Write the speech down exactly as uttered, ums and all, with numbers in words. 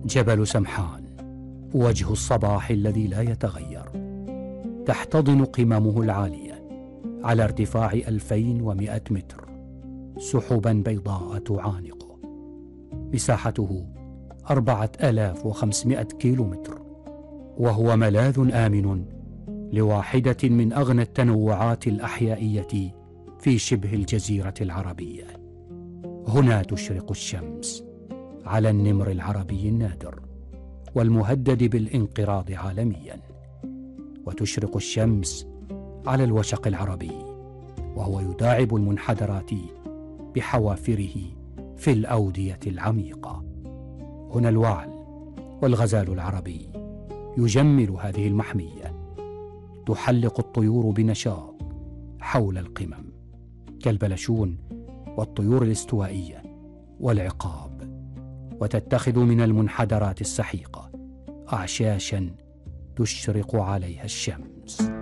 جبل سمحان، وجه الصباح الذي لا يتغير، تحتضن قممه العالية على ارتفاع ألفين ومئة متر سحبا بيضاء تعانقه. مساحته أربعة آلاف وخمسمئة كيلومتر، وهو ملاذ آمن لواحدة من أغنى التنوعات الأحيائية في شبه الجزيرة العربية. هنا تشرق الشمس على النمر العربي النادر والمهدد بالانقراض عالميا، وتشرق الشمس على الوشق العربي وهو يداعب المنحدرات بحوافره في الأودية العميقة. هنا الوعل والغزال العربي يجمل هذه المحمية، تحلق الطيور بنشاط حول القمم كالبلشون والطيور الاستوائية والعقاب، وتتخذ من المنحدرات السحيقة أعشاشا تشرق عليها الشمس.